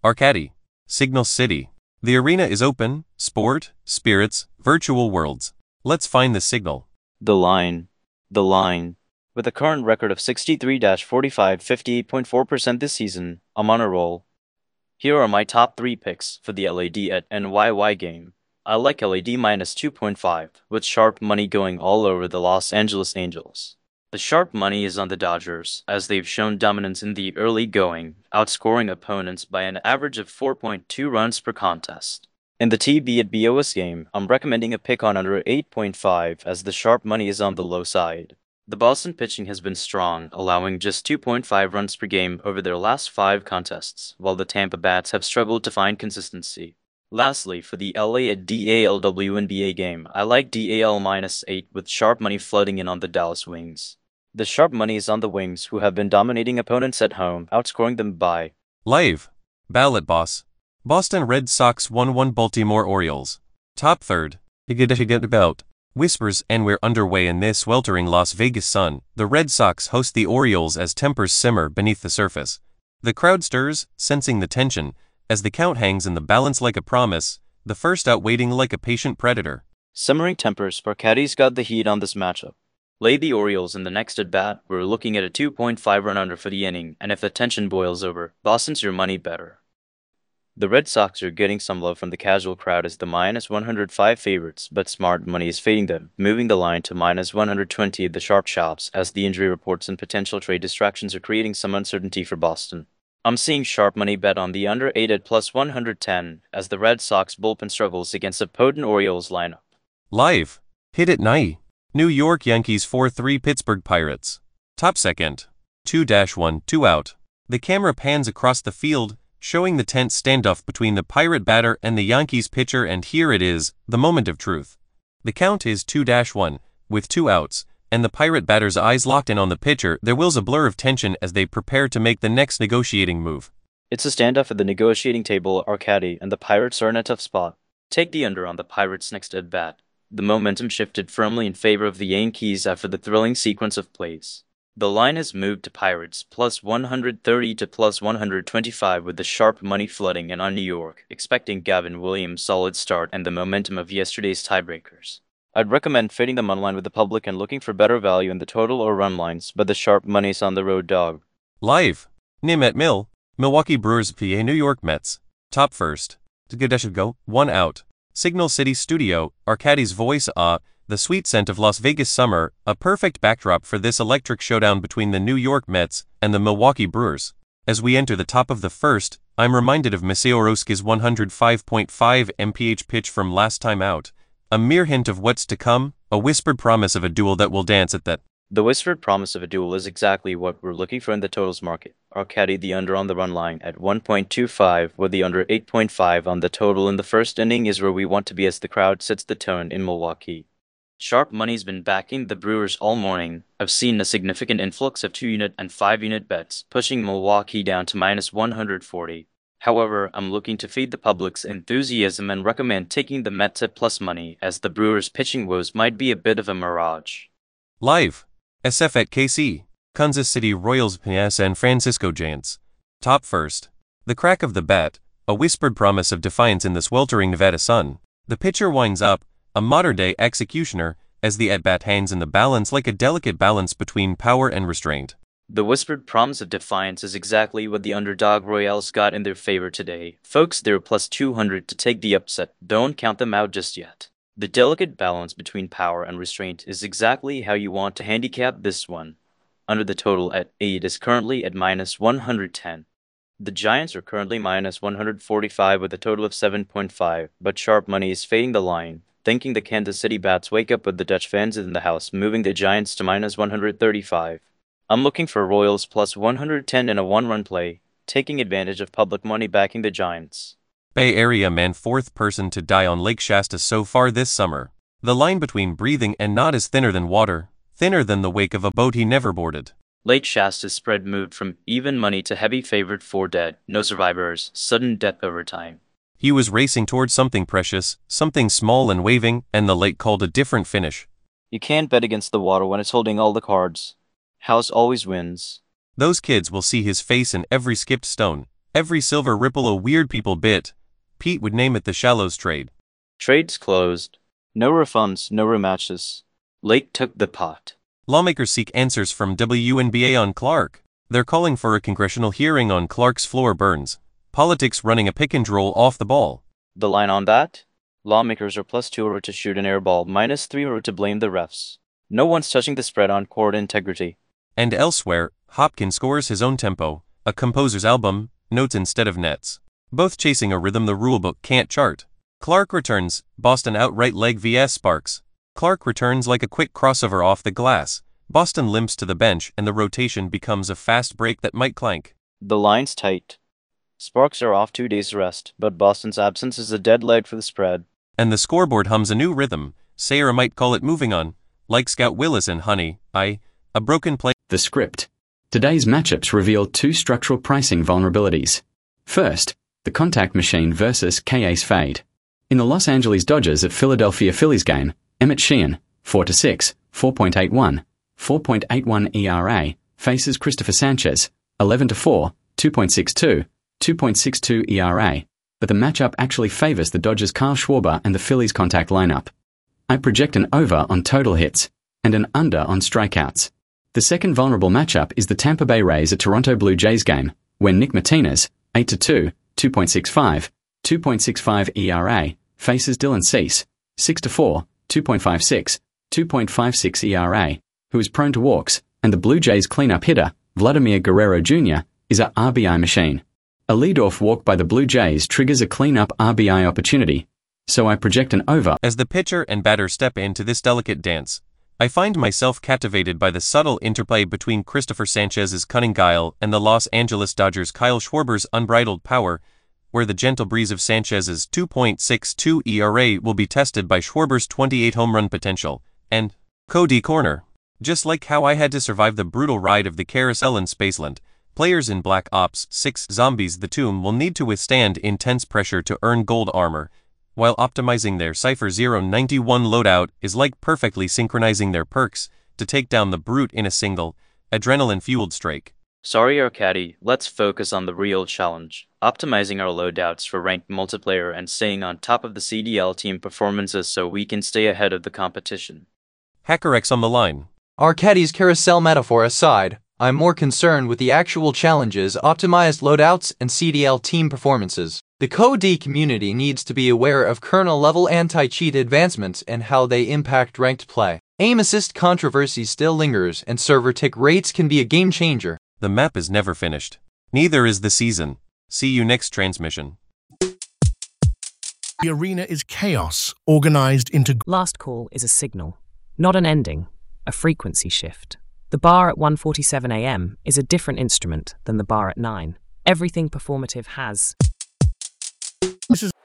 Arcady. Signal City. The arena is open, sport, spirits, virtual worlds. Let's find the signal. The line. The line. With a current record of 63-45, 58.4% this season, I'm on a roll. Here are my top 3 picks for the LAD at NYY game. I like LAD minus 2.5, with sharp money going all over the Los Angeles Angels. The sharp money is on the Dodgers, as they've shown dominance in the early going, outscoring opponents by an average of 4.2 runs per contest. In the TB at BOS game, I'm recommending a pick on under 8.5 as the sharp money is on the low side. The Boston pitching has been strong, allowing just 2.5 runs per game over their last 5 contests, while the Tampa bats have struggled to find consistency. Lastly, for the LA at DALWNBA game, I like DAL minus 8 with sharp money flooding in on the Dallas Wings. The sharp money is on the Wings, who have been dominating opponents at home, outscoring them by Live. Ballot Boss. Boston Red Sox 1-1 Baltimore Orioles. Top third. About. Whispers, and we're underway in this sweltering Las Vegas sun. The Red Sox host the Orioles as tempers simmer beneath the surface. The crowd stirs, sensing the tension, as the count hangs in the balance like a promise, the first out waiting like a patient predator. simmering tempers. Arcady's got the heat on this matchup. Lay the Orioles in the next at-bat. We're looking at a 2.5 run under for the inning, and if the tension boils over, Boston's your money better. The Red Sox are getting some love from the casual crowd as the minus 105 favorites, but smart money is fading them, moving the line to minus 120 at the sharp shops as the injury reports and potential trade distractions are creating some uncertainty for Boston. I'm seeing sharp money bet on the under 8 at plus 110 as the Red Sox bullpen struggles against a potent Orioles lineup. Live. Hit at night. New York Yankees 4-3 Pittsburgh Pirates. Top second. 2-1, 2 out. The camera pans across the field, showing the tense standoff between the Pirate batter and the Yankees pitcher, and here it is, the moment of truth. The count is 2-1, with 2 outs, and the Pirate batter's eyes locked in on the pitcher. There wills a blur of tension as they prepare to make the next negotiating move. It's a standoff at the negotiating table at Arcady, and the Pirates are in a tough spot. Take the under on the Pirates' next at-bat. The momentum shifted firmly in favor of the Yankees after the thrilling sequence of plays. The line has moved to Pirates plus 130 to plus 125 with the sharp money flooding in on New York, expecting Gavin Williams' solid start and the momentum of yesterday's tiebreakers. I'd recommend fading the money line with the public and looking for better value in the total or run lines, but the sharp money's on the road dog. Live. Nim at Mill. Milwaukee Brewers PA New York Mets. Top first. Go. 1 out. Signal City Studio, Arcady's voice. The sweet scent of Las Vegas summer, a perfect backdrop for this electric showdown between the New York Mets and the Milwaukee Brewers. As we enter the top of the first, I'm reminded of Masayorovsky's 105.5 mph pitch from last time out. A mere hint of what's to come, a whispered promise of a duel that will dance at that. The whispered promise of a duel is exactly what we're looking for in the totals market. Arcady the under on the run line at 1.25 with the under 8.5 on the total in the first inning is where we want to be as the crowd sets the tone in Milwaukee. Sharp money's been backing the Brewers all morning. I've seen a significant influx of 2-unit and 5-unit bets, pushing Milwaukee down to minus 140. However, I'm looking to feed the public's enthusiasm and recommend taking the Mets at plus money as the Brewers' pitching woes might be a bit of a mirage. Live. SF at KC. Kansas City Royals vs San Francisco Giants. Top first. The crack of the bat, a whispered promise of defiance in the sweltering Nevada sun. The pitcher winds up, a modern-day executioner, as the at-bat hangs in the balance like a delicate balance between power and restraint. The whispered promise of defiance is exactly what the underdog Royals got in their favor today. Folks, they're plus 200 to take the upset. Don't count them out just yet. The delicate balance between power and restraint is exactly how you want to handicap this one. Under the total at 8 is currently at minus 110. The Giants are currently minus 145 with a total of 7.5, but sharp money is fading the line, thinking the Kansas City bats wake up with the Dutch fans in the house, moving the Giants to minus 135. I'm looking for Royals plus 110 in a one-run play, taking advantage of public money backing the Giants. Bay Area man 4th person to die on Lake Shasta so far this summer. The line between breathing and not is thinner than water, thinner than the wake of a boat he never boarded. Lake Shasta's spread moved from even money to heavy favorite 4 dead, no survivors, sudden death over time. He was racing towards something precious, something small and waving, and the lake called a different finish. You can't bet against the water when it's holding all the cards. House always wins. Those kids will see his face in every skipped stone, Every silver ripple a weird people bit. Pete would name it the Shallows trade. Trades closed. No refunds, no rematches. Lake took the pot. Lawmakers seek answers from WNBA on Clark. They're calling for a congressional hearing on Clark's floor burns. Politics running a pick and roll off the ball. The line on that? Lawmakers are +2 over to shoot an air ball, -3 over to blame the refs. No one's touching the spread on court integrity. And elsewhere, Hopkins scores his own tempo, a composer's album, notes instead of nets. Both chasing a rhythm the rulebook can't chart. Clark returns, Boston outright leg vs Sparks. Clark returns like a quick crossover off the glass. Boston limps to the bench and the rotation becomes a fast break that might clank. The line's tight. Sparks are off 2 days rest, but Boston's absence is a dead leg for the spread. And the scoreboard hums a new rhythm. Sayre might call it moving on. Like Scout Willis and Honey, a broken play. The script. Today's matchups reveal 2 structural pricing vulnerabilities. First, the contact machine versus K-Ace fade. In the Los Angeles Dodgers at Philadelphia Phillies game, Emmett Sheehan, 4-6, 4.81, 4.81 ERA, faces Christopher Sanchez, 11-4, 2.62, 2.62 ERA, but the matchup actually favors the Dodgers' Kyle Schwarber and the Phillies' contact lineup. I project an over on total hits and an under on strikeouts. The second vulnerable matchup is the Tampa Bay Rays at Toronto Blue Jays game, when Nick Martinez, 8-2, 2.65, 2.65 ERA, faces Dylan Cease, 6-4, 2.56, 2.56 ERA, who is prone to walks, and the Blue Jays' cleanup hitter, Vladimir Guerrero Jr., is a RBI machine. A leadoff walk by the Blue Jays triggers a cleanup RBI opportunity, so I project an over. As the pitcher and batter step into this delicate dance, I find myself captivated by the subtle interplay between Christopher Sanchez's cunning guile and the Los Angeles Dodgers' Kyle Schwarber's unbridled power, where the gentle breeze of Sanchez's 2.62 ERA will be tested by Schwarber's 28 home run potential, and Cody Corner. Just like how I had to survive the brutal ride of the carousel in Spaceland, players in Black Ops 6 Zombies the Tomb will need to withstand intense pressure to earn gold armor, while optimizing their Cypher 091 loadout is like perfectly synchronizing their perks to take down the brute in a single, adrenaline-fueled strike. Sorry, Arcady, let's focus on the real challenge. Optimizing our loadouts for ranked multiplayer and staying on top of the CDL team performances so we can stay ahead of the competition. HackerX on the line. Arcady's carousel metaphor aside, I'm more concerned with the actual challenges, optimized loadouts, and CDL team performances. The CoD community needs to be aware of kernel-level anti-cheat advancements and how they impact ranked play. Aim assist controversy still lingers, and server tick rates can be a game-changer. The map is never finished. Neither is the season. See you next transmission. The arena is chaos, organized into... Last call is a signal, not an ending, a frequency shift. The bar at 1:47 a.m. is a different instrument than the bar at 9. Everything performative has... This is